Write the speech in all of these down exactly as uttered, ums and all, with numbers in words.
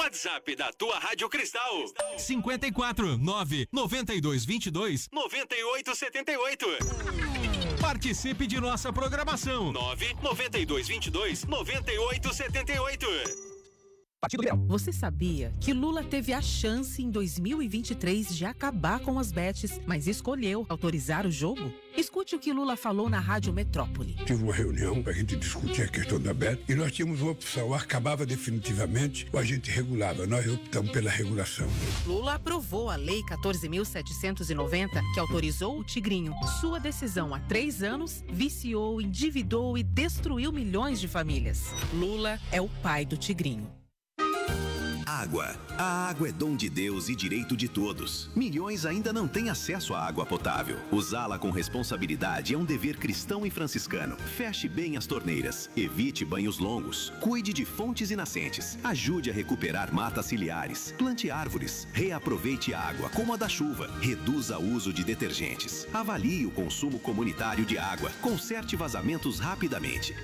WhatsApp da tua Rádio Cristal. cinquenta e quatro, nove, noventa e dois, vinte e dois, noventa e oito setenta e oito. Participe de nossa programação. nove, noventa e dois, vinte e dois, noventa e oito setenta e oito. Você sabia que Lula teve a chance em dois mil e vinte e três de acabar com as bets, mas escolheu autorizar o jogo? Escute o que Lula falou na Rádio Metrópole. Tive uma reunião para a gente discutir a questão da bet e nós tínhamos uma opção, ou acabava definitivamente ou a gente regulava. Nós optamos pela regulação. Lula aprovou a Lei quatorze mil setecentos e noventa, que autorizou o Tigrinho. Sua decisão há três anos viciou, endividou e destruiu milhões de famílias. Lula é o pai do Tigrinho. Água. A água é dom de Deus e direito de todos. Milhões ainda não têm acesso à água potável. Usá-la com responsabilidade é um dever cristão e franciscano. Feche bem as torneiras. Evite banhos longos. Cuide de fontes e nascentes. Ajude a recuperar matas ciliares. Plante árvores. Reaproveite a água, como a da chuva. Reduza o uso de detergentes. Avalie o consumo comunitário de água. Conserte vazamentos rapidamente.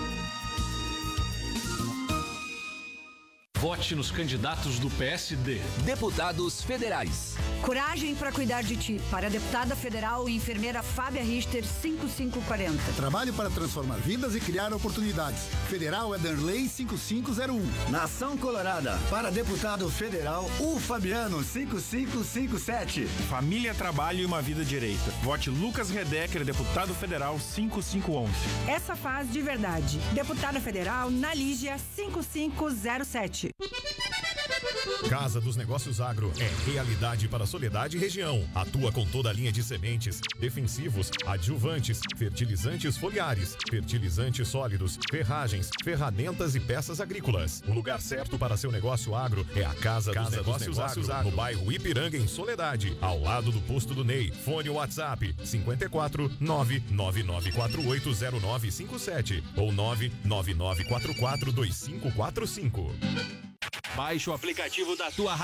Vote nos candidatos do P S D. Deputados federais. Coragem para cuidar de ti. Para a deputada federal e enfermeira Fábia Richter, cinco cinco quatro zero. Trabalho para transformar vidas e criar oportunidades. Federal Ederley cinco cinco zero um. Nação Colorada. Para deputado federal, o Fabiano cinco cinco cinco sete. Família, trabalho e uma vida direita. Vote Lucas Redecker, deputado federal cinco cinco um um. Essa faz de verdade. Deputada federal Nalígia cinco cinco zero sete. Casa dos Negócios Agro é realidade para Soledade e região. Atua com toda a linha de sementes, defensivos, adjuvantes, fertilizantes foliares, fertilizantes sólidos, ferragens, ferramentas e peças agrícolas. O lugar certo para seu negócio agro é a Casa, Casa dos, Negócios, dos Negócios Agro, agro, no bairro Ipiranga, em Soledade, ao lado do posto do Ney. Fone WhatsApp cinquenta e quatro, nove nove nove quatro oito zero nove cinco sete ou nove nove nove quatro quatro dois cinco quatro cinco. Baixe o aplicativo da tua